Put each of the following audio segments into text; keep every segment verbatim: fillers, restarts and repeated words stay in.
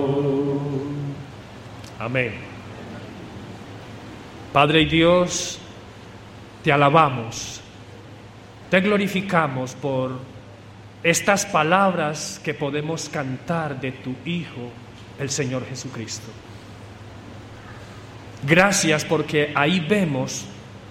Amén. Padre y Dios, te alabamos, te glorificamos por estas palabras que podemos cantar de tu Hijo, el Señor Jesucristo. Gracias porque ahí vemos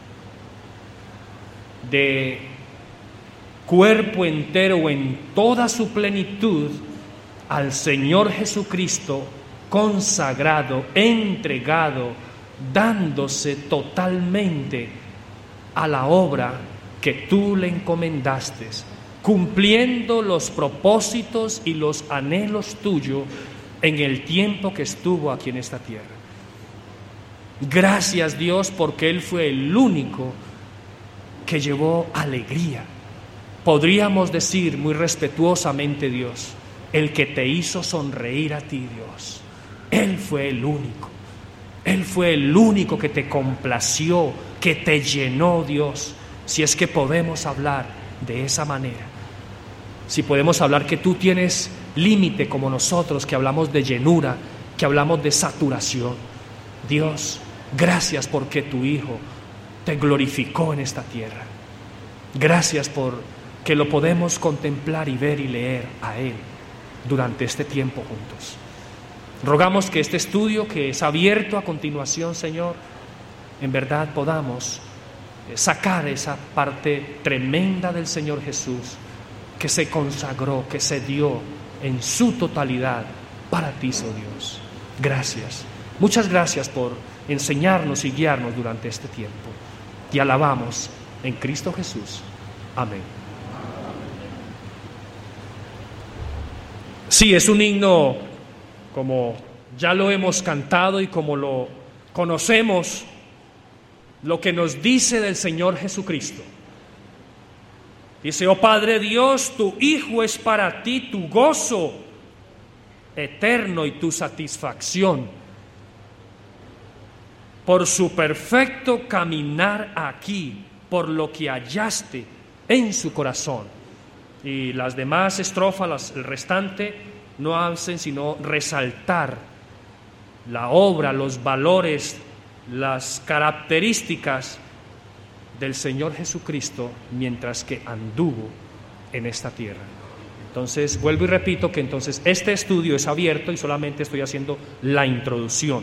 de cuerpo entero en toda su plenitud al Señor Jesucristo consagrado, entregado, dándose totalmente a la obra que tú le encomendaste, cumpliendo los propósitos y los anhelos tuyos en el tiempo que estuvo aquí en esta tierra. Gracias, Dios, porque Él fue el único que llevó alegría. Podríamos decir muy respetuosamente, Dios, el que te hizo sonreír a ti, Dios. Él fue el único. Él fue el único que te complació, que te llenó, Dios. Si es que podemos hablar de esa manera. Si podemos hablar que tú tienes límite como nosotros, que hablamos de llenura, que hablamos de saturación. Dios, gracias porque tu Hijo te glorificó en esta tierra. Gracias por que lo podemos contemplar y ver y leer a Él durante este tiempo juntos. Rogamos que este estudio que es abierto a continuación, Señor, en verdad podamos sacar esa parte tremenda del Señor Jesús, que se consagró, que se dio en su totalidad para ti, oh Dios. Gracias. Muchas gracias por enseñarnos y guiarnos durante este tiempo. Te alabamos en Cristo Jesús. Amén. Sí, es un himno, como ya lo hemos cantado y como lo conocemos, lo que nos dice del Señor Jesucristo. Dice: oh Padre Dios, tu Hijo es para ti tu gozo eterno y tu satisfacción, por su perfecto caminar aquí, por lo que hallaste en su corazón. Y las demás estrofas, las, el restante, no hacen sino resaltar la obra, los valores, las características del Señor Jesucristo mientras que anduvo en esta tierra. Entonces, vuelvo y repito que entonces este estudio es abierto y solamente estoy haciendo la introducción.